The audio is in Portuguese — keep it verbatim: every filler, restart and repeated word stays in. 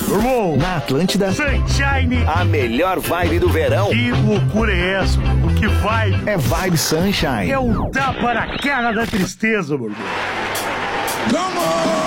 Irmão, Na Atlântida, Sunshine. a melhor vibe do verão Que loucura é essa? O que vibe? é Vibe Sunshine. É um tapa na cara da tristeza, meu irmão.